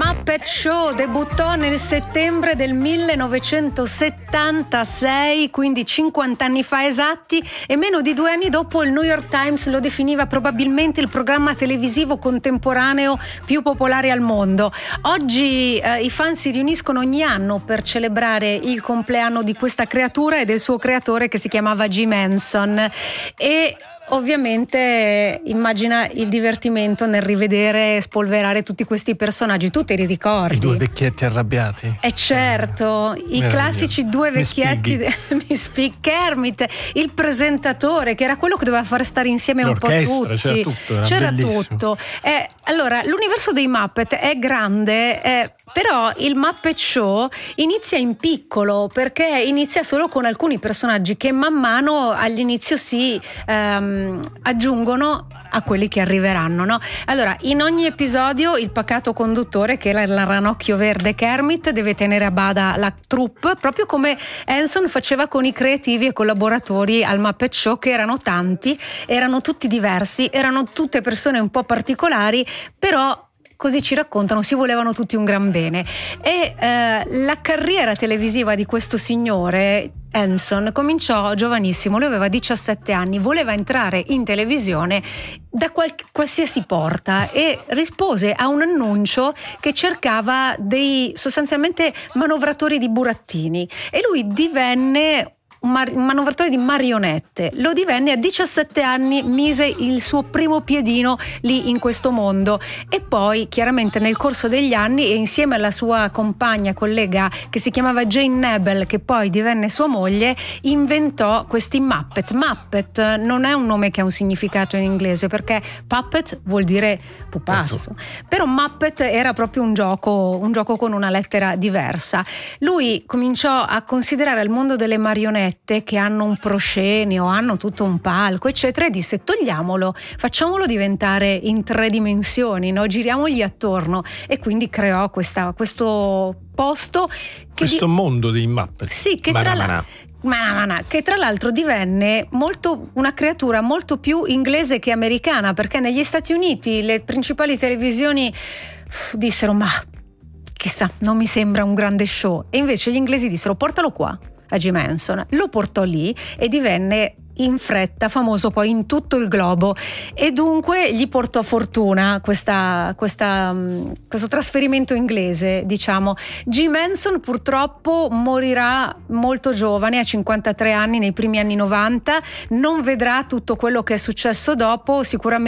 Muppet Show debuttò nel settembre del 1976, quindi 50 anni fa esatti, e meno di 2 anni dopo il New York Times lo definiva probabilmente il programma televisivo contemporaneo più popolare al mondo. Oggi i fan si riuniscono ogni anno per celebrare il compleanno di questa creatura e del suo creatore, che si chiamava Jim Henson, e ovviamente immagina il divertimento nel rivedere e spolverare tutti questi personaggi. Tu te li ricordi? I due vecchietti arrabbiati. Certo, i classici due vecchietti Miss Piggy, Kermit, il presentatore che era quello che doveva far stare insieme un po' tutti. C'era tutto. Allora, l'universo dei Muppet è grande, però il Muppet Show inizia in piccolo, perché inizia solo con alcuni personaggi che man mano all'inizio si aggiungono a quelli che arriveranno, no? Allora, in ogni episodio il pacato conduttore, che era il ranocchio verde Kermit, deve tenere a bada la troupe, proprio come Henson faceva con i creativi e collaboratori al Muppet Show, che erano tanti, erano tutti diversi, erano tutte persone un po' particolari, però così ci raccontano, si volevano tutti un gran bene. E la carriera televisiva di questo signore Henson cominciò giovanissimo, lui aveva 17 anni, voleva entrare in televisione da qualsiasi porta e rispose a un annuncio che cercava dei sostanzialmente manovratori di burattini, e lui divenne un manovratore di marionette. Lo divenne a 17 anni, mise il suo primo piedino lì in questo mondo, e poi chiaramente nel corso degli anni, e insieme alla sua compagna, collega che si chiamava Jane Nebel, che poi divenne sua moglie, inventò questi Muppet. Muppet non è un nome che ha un significato in inglese, perché puppet vuol dire pupazzo, però Muppet era proprio un gioco con una lettera diversa. Lui cominciò a considerare il mondo delle marionette, che hanno un proscenio, hanno tutto un palco eccetera, e disse: togliamolo, facciamolo diventare in 3 dimensioni, no? Giriamogli attorno, e quindi creò questo posto, questo mondo dei Muppet. Sì, che tra l'altro divenne una creatura molto più inglese che americana, perché negli Stati Uniti le principali televisioni dissero: ma chissà, non mi sembra un grande show, e invece gli inglesi dissero: portalo qua a Jim Henson. Lo portò lì e divenne in fretta famoso poi in tutto il globo, e dunque gli portò fortuna questo trasferimento inglese, diciamo. Jim Henson purtroppo morirà molto giovane, a 53 anni, nei primi anni 90, non vedrà tutto quello che è successo dopo, sicuramente